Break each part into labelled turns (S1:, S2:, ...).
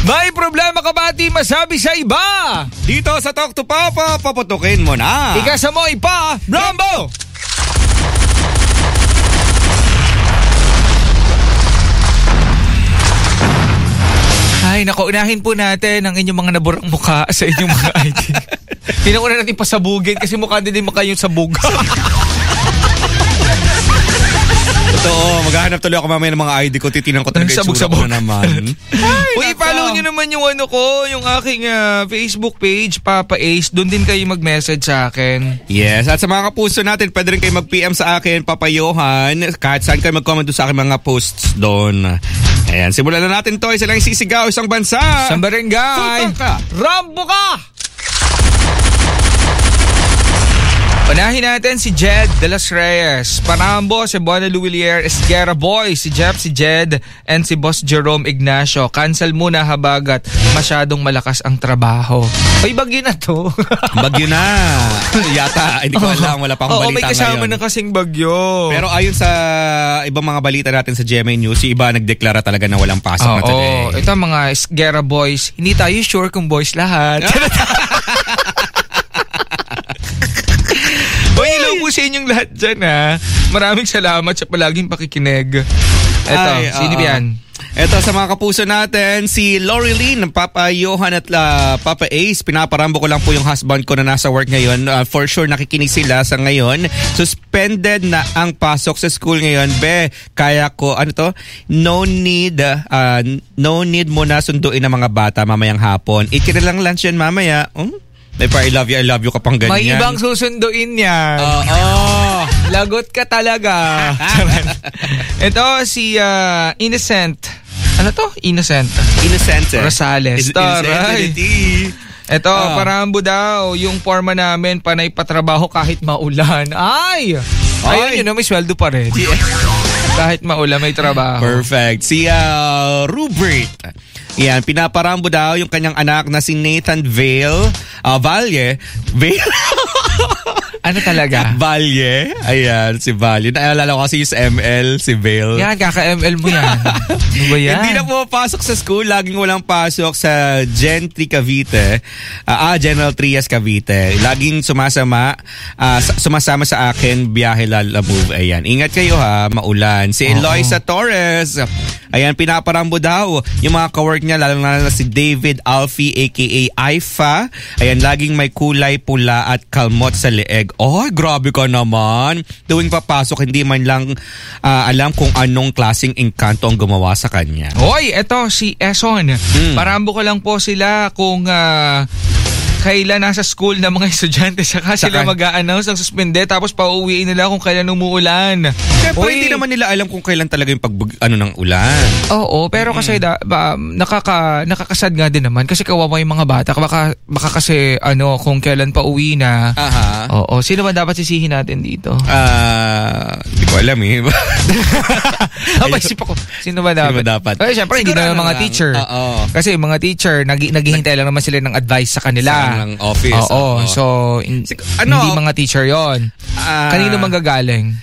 S1: May problema ka ba, di masabi sa iba?
S2: Dito sa Talk to Papa, paputukin mo na.
S1: Ikasamoy pa, Rambo! Ay, naku, unahin po natin ang inyong mga naburang mukha sa inyong mga ID. Pinauna natin pasabugin kasi mukha din mukha yung sabog.
S2: Totoo, maghahanap tuloy ako mamaya ng mga ID ko. Titinan ko talaga yung sura ko na naman.
S1: Uy, follow nyo naman yung yung aking Facebook page, Papa Ace. Doon din kayo mag-message sa akin.
S2: Yes, at sa mga kapuso natin, pwede rin kayo mag-PM sa akin, Papa Johan. Kahit saan kayo mag-comment doon sa akin mga posts doon. Ayan, simulan na natin to. Isa lang sisigaw, isang bansa.
S1: Isang barangay. Rambo ka! Unahin natin si Jed de los Reyes, Parambo, si Buena Luwilier, Esguerra Boy, si Jeff, si Jed, and si Boss Jerome Ignacio. Cancel muna habagat masyadong malakas ang trabaho. Ay, bagyo na to.
S2: Bagyo na. Yata, hindi ko alam, wala pa akong balita
S1: may kasama
S2: ngayon.
S1: na kasing bagyo.
S2: Pero ayon sa ibang mga balita natin sa GMA News, yung iba nagdeklara talaga na walang pasok na today.
S1: Ito mga Esguerra Boys, hindi tayo sure kung boys lahat. Uy, hello po sa inyong lahat dyan, ha. Maraming salamat sa palaging pakikinig. Eto, sino yan?
S2: Eto, sa mga kapuso natin, si Lori Lynn, Papa Johan at Papa Ace. Pinaparambo ko lang po yung husband ko na nasa work ngayon. For sure, nakikinig sila sa ngayon. Suspended na ang pasok sa school ngayon. Kaya ko, no need mo na sunduin ang mga bata mamayang hapon. Ikinilang lunch yan mamaya. May pa I love you ka pang ganyan.
S1: May ibang susunduin yan. Lagot ka talaga. Ito si Innocent. Ano to? Innocent Rosales. Ito, Parambo daw. Yung forma namin, panay patrabaho kahit maulan. Ayun yun, may sweldo pa rin. Kahit maulan, may trabaho.
S2: Perfect. Si Rubert. Yan, pinaparambo daw yung kanyang anak na si Nathan Valle.
S1: Ano talaga?
S2: Valle. Ayan, si Valle. Naalala ko kasi yung ML, si Vale.
S1: Yan, kaka-ML mo yan. Ano ba yan? Hindi
S2: na pumapasok sa school. Laging walang pasok sa Gen 3 Cavite. General Trias Cavite. Laging sumasama sa akin, biyahe move. Ayan, ingat kayo ha, maulan. Si Eloisa Torres. Ayan, pinaparambo daw yung mga kawork niya, lalo na si David Alfie aka Aifa. Ayan, laging may kulay pula at kalmot sa leeg. Grabe ka naman. Tuwing papasok, hindi man lang alam kung anong klaseng engkanto ang gumawa sa kanya.
S1: Eto si Eson. Parambo ko lang po sila kung kailan nasa school na mga estudyante saka sila mag-a-announce ang suspende tapos pauwiin nila kung kailan umuulan.
S2: Siyempre, hindi naman nila alam kung kailan talaga yung ng ulan.
S1: Oo, pero kasi nakakasad nga din naman kasi kawawa yung mga bata. Baka kasi kung kailan pa uwi na. Oo, sino ba dapat sisihin natin dito?
S2: Hindi ko alam eh.
S1: Isip ako. Sino ba dapat? Siyempre, hindi na mga teacher. Kasi mga teacher, naghihintay lang naman sila ng advice sa kanila.
S2: Ng office.
S1: So, hindi mga teacher yon. Kanino manggagaling?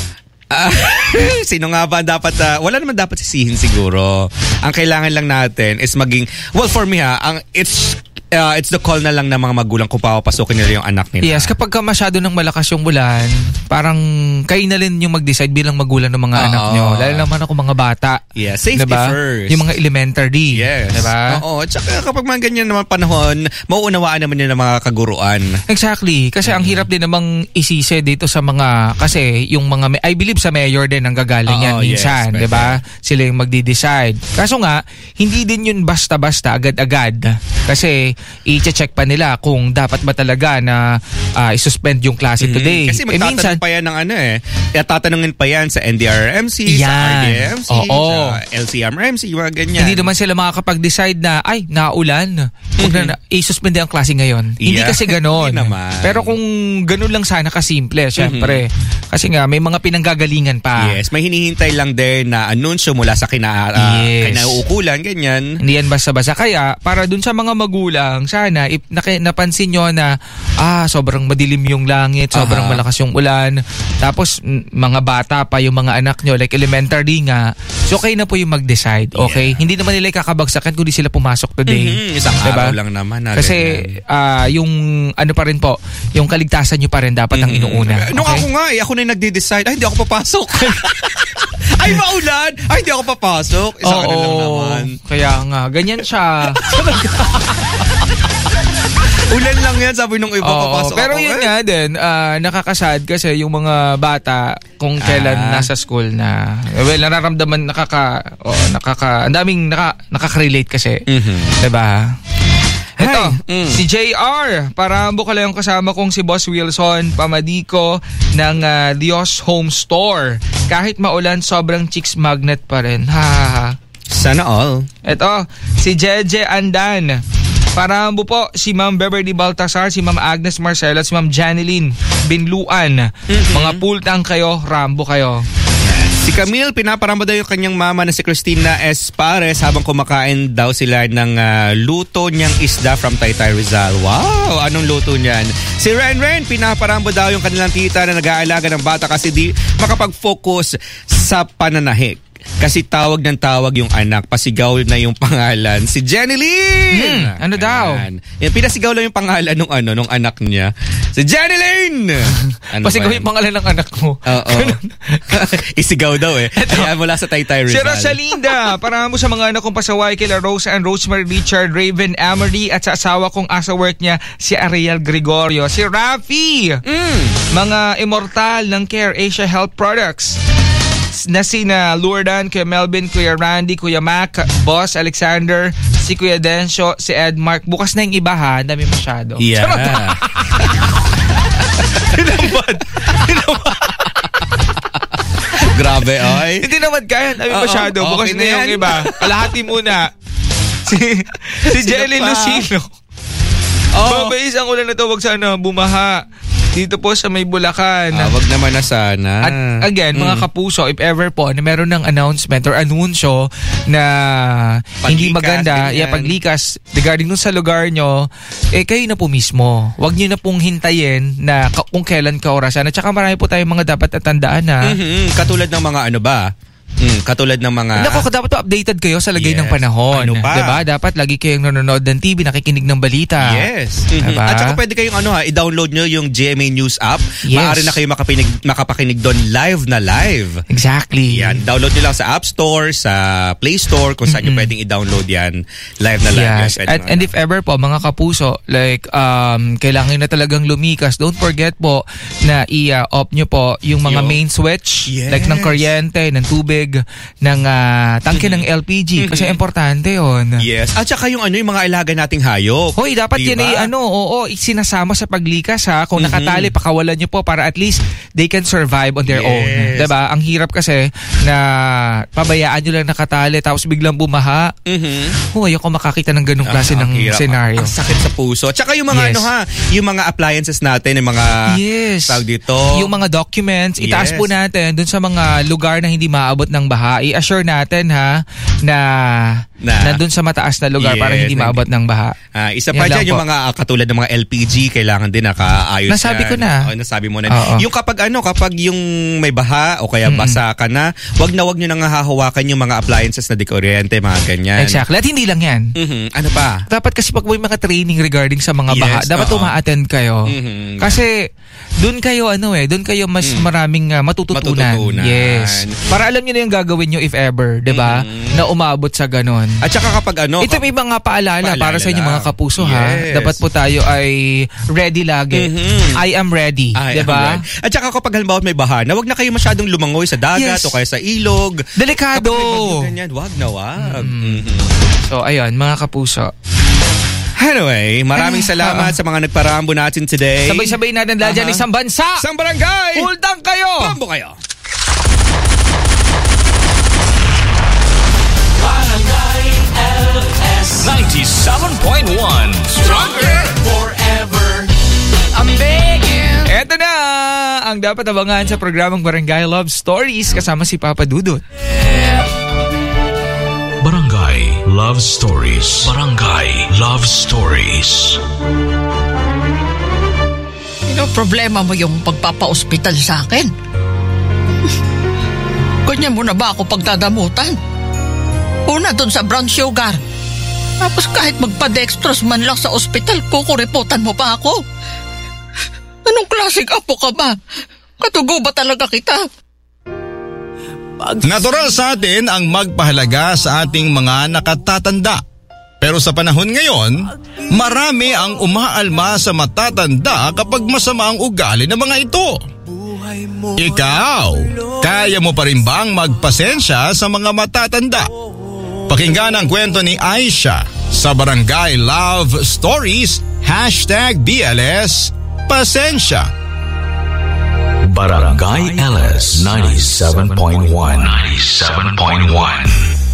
S2: Sino nga ba dapat, wala naman dapat sisihin siguro. Ang kailangan lang natin is maging, for me it's the call na lang ng mga magulang kung papapasukin nila yung anak nila.
S1: Yes, kapag masyado nang malakas yung ulan, parang kayo na rin yung mag-decide bilang magulang ng mga anak nyo. Lalo naman ako mga bata.
S2: Yeah, safety first.
S1: Yung mga elementary.
S2: Yes.
S1: Diba?
S2: Oo, tsaka kapag mga ganyan naman panahon, mauunawaan naman yun ng mga kaguruan.
S1: Exactly. Kasi ang hirap din namang isise dito sa mga, kasi yung mga, I believe sa mayor din ang gagaling yan minsan. Yes, diba? Sila yung magdi-decide. Kaso nga, hindi din yun basta-basta, agad-agad. Kasi i-check pa nila kung dapat ba talaga na i-suspend yung klase today.
S2: Kasi magtatanong pa yan ng tatanungin pa yan sa NDRMC, sa RDMC, sa LCMRMC, yung mga ganyan.
S1: Hindi naman sila makakapag-decide na, naulan, huwag na i-suspend ang klase ngayon. Hindi kasi ganon. Pero kung ganon lang sana kasimple, syempre. Kasi nga, may mga pinanggagalingan pa.
S2: Yes, may hinihintay lang din na anunsyo mula sa kinauukulan, ganyan.
S1: Hindi yan basta-basta. Kaya, para dun sa mga mga magulang, sana napansin nyo na sobrang madilim yung langit, sobrang malakas yung ulan. Tapos mga bata pa yung mga anak nyo, like elementary nga. So okay na po yung mag-decide. Okay? Hindi naman nila kakabagsakan kundi sila pumasok today.
S2: Isang araw lang naman.
S1: Kasi yung ano pa rin po, yung kaligtasan nyo pa rin dapat ang inuuna.
S2: Nung ako nga ako na yung nagde-decide, hindi ako papasok. Ay, maulan! Ay, hindi ako papasok. Isa ka na lang naman.
S1: Kaya nga, ganyan siya.
S2: Ulan lang yan, sabi nung iba papasok
S1: pero
S2: ako.
S1: Pero yun nga din, nakakasad kasi yung mga bata kung kailan nasa school na, nararamdaman, ang daming nakaka-relate kasi. Diba? Ito, si JR. Parambo ka lang yung kasama kong si Boss Wilson Pamadiko ng Dios Home Store. Kahit maulan, sobrang chicks magnet pa rin.
S2: Sana all.
S1: Ito, si Jeje Andan. Parambo po si Ma'am Beverly Baltasar, si Ma'am Agnes Marcelo, si Ma'am Janeline Binluan. Mga pultang kayo, Rambo kayo.
S2: Si Camille, pinaparamba daw yung kanyang mama na si Christina Espares habang kumakain daw sila ng luto niyang isda from Taytay Rizal. Wow! Anong luto niyan? Si Ren, pinaparamba daw yung kanilang tita na nag-aalaga ng bata kasi di makapag-focus sa pananahik. Kasi tawag ng tawag yung anak, pasigaw na yung pangalan. Si Jenny Lynn!
S1: Ano daw?
S2: Yung pinasigaw lang yung pangalan nung anak niya. Si Jenny Lynn!
S1: Pasigaw yung pangalan ng anak mo.
S2: Oo. Isigaw daw eh. Kaya mula sa Taytay Rizal.
S1: Si Rosalinda, para mo sa mga anak kong pasaway kila Rosa and Rosemary Richard, Raven Amory at sa asawa kong asa work niya, si Ariel Gregorio. Si Rafi! Mga immortal ng Care Asia Health Products. Na sina Lourdan, Kuya Melvin, Kuya Randy, Kuya Mac, Boss Alexander, si Kuya Densyo, si Ed Mark. Bukas na yung iba ha, dami masyado.
S2: Yeah. Grabe, oy.
S1: Hindi naman kaya, dami masyado. Bukas na yung iba. Kalahati muna. Si Jelly Lucino. Mabais ang ulan na to, wag sana bumaha. Dito po sa may Bulacan.
S2: Wag naman na sana.
S1: At again, mga kapuso, if ever po na meron ng announcement or anunsyo na hindi maganda, paglikas regarding dun sa lugar nyo, kayo na po mismo. Wag nyo na pong hintayin na kung kailan ka orasan. At saka marami po tayong mga dapat natandaan na.
S2: Katulad ng mga ano ba? Katulad ng mga...
S1: Naku, dapat po updated kayo sa lagay ng panahon.
S2: Ano pa?
S1: Diba? Dapat lagi kayong nanonood ng TV, nakikinig ng balita.
S2: Yes.
S1: Diba?
S2: At saka pwede kayong i-download nyo yung GMA News app.
S1: Yes.
S2: Maaari na kayo makapakinig doon live na live.
S1: Exactly.
S2: Yan. Download nyo lang sa App Store, sa Play Store, kung saan nyo pwedeng i-download yan. Live na live.
S1: Yes. And if ever po, mga kapuso, like, kailangan na talagang lumikas, don't forget po na i-off nyo po yung mga main switch, like ng kuryente, ng tubig, ng tangke ng LPG kasi importante yon.
S2: Yes. At saka yung mga alaga nating hayop.
S1: Hoy, dapat diba? Yan ay sinasama sa paglikas ha. Kung nakatali, pakawalan nyo po para at least they can survive on their own. Diba? Ang hirap kasi na pabayaan nyo lang nakatali tapos biglang bumaha. Ayoko makakita ng ganung klase ng senaryo.
S2: Ang sakit sa puso. At saka yung mga yung mga appliances natin, yung mga tawag dito.
S1: Yung mga documents, itaas po natin dun sa mga lugar na hindi maaabot ng baha. I-assure natin ha na nandun sa mataas na lugar para hindi maabot ng baha.
S2: Isa pa dyan, yung mga katulad ng mga LPG, kailangan din nakaayos yan.
S1: Nasabi ko na.
S2: Nasabi mo na. Yung kapag yung may baha o kaya basa ka na, wag nyo nang hahawakan yung mga appliances na di kuryente, mga ganyan.
S1: Exactly. At hindi lang yan.
S2: Ano pa?
S1: Dapat kasi pag may mga training regarding sa mga baha, dapat uma-attend kayo. Kasi doon kayo doon kayo mas maraming matututunan. Yes. Para alam niyo na yung gagawin nyo if ever, 'di ba? Na umabot sa ganon.
S2: At saka kapag
S1: ito may mga paalala para sa inyo mga kapuso ha. Dapat po tayo ay ready lagi. I am ready, 'di ba?
S2: At saka kapag halimbawa may baha, wag na kayo masyadong lumangoy sa dagat o kaya sa ilog.
S1: Delikado.
S2: Wag na wag.
S1: So ayun mga kapuso.
S2: Anyway, maraming salamat sa mga nagparambo natin today.
S1: Sabay-sabay natin dyan isang bansa.
S2: Isang barangay.
S1: Uldang kayo.
S2: Pambo kayo.
S3: Barangay LS 97.1. Stronger forever.
S1: I'm begging. Eto na ang dapat abangan sa programang Barangay Love Stories kasama si Papa Dudut.
S3: Barangay Love Stories. Barangay Love Stories.
S4: Problema mo yung pagpapa-ospital sa akin? Ganyan mo na ba ako pagdadamutan? Una dun sa brown sugar. Tapos kahit magpa-dextrose man lang sa ospital, kukuriputan mo pa ako. Anong klaseng apo ka ba? Katugo ba talaga kita?
S5: Natural sa atin ang magpahalaga sa ating mga nakatatanda. Pero sa panahon ngayon, marami ang umaalma sa matatanda kapag masama ang ugali ng mga ito. Ikaw, kaya mo pa rin bang magpasensya sa mga matatanda? Pakinggan ang kwento ni Aisha sa Barangay Love Stories, #BLS Pasensya.
S3: Barangay LS 97.1. 97.1.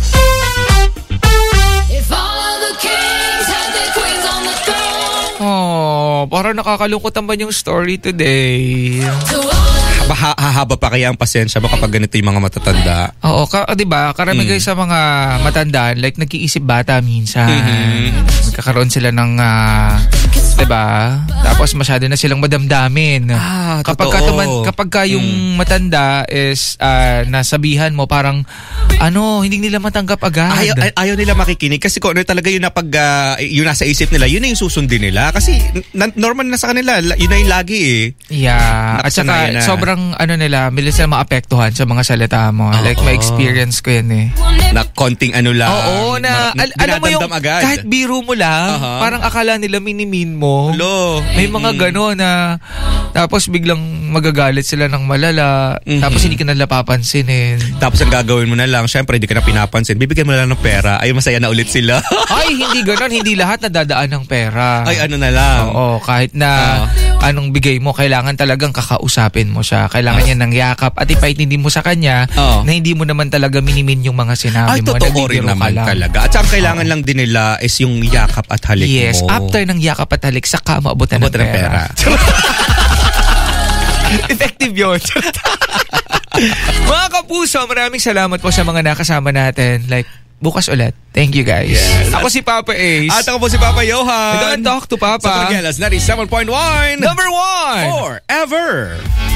S1: Parang nakakalungkot naman yung story today.
S2: Hahaba pa kaya ang pasensya mo kapag ganito yung mga matatanda?
S1: Oo, diba? Karami guys sa mga matandaan, like nag-iisip bata minsan. Nagkakaroon sila ng, diba? Tapos masyado na silang madamdamin. Kapag yung matanda is nasabihan mo, parang hindi nila matanggap agad.
S2: Ayaw nila makikinig kasi kung ano talaga yun na pag yun nasa isip nila, yun na yung susundin nila. Kasi normal na sa kanila, yun na yung lagi eh.
S1: Yeah. At saka sobrang nila, bilis na maapektuhan sa mga salita mo. Like may experience ko yan eh.
S2: Na konting lang.
S1: Oo, alam mo yung
S2: agad.
S1: Kahit biro mo lang, parang akala nila minimin mo. May mga gano'n na tapos biglang magagalit sila ng malala, tapos hindi ka nila papansinin.
S2: Tapos ang gagawin mo na lang, syempre hindi ka na pinapansin, bibigyan mo na lang ng pera, ay masaya na ulit sila.
S1: Ay, hindi gano'n, hindi lahat nadadaan ng pera.
S2: Ay, na lang.
S1: Oo, kahit na anong bigay mo, kailangan talagang kakausapin mo siya. Kailangan niya ng yakap at ipaintindi mo sa kanya na hindi mo naman talaga minimin yung mga sinabi mo.
S2: Ay, totoo rin naman talaga. At saka kailangan lang din nila is yung yakap at halik mo.
S1: Yes, after ng yakap at halik, saka maabutan ng pera. Effective yun. Mga kapuso, maraming salamat po sa mga nakasama natin. Like, bukas ulit. Thank you guys. Yes. Ako si Papa Ace.
S2: At ako po si Papa Johan.
S1: Don't talk to Papa.
S2: Sa Barangay 97.1.
S1: Number 1.
S2: Forever.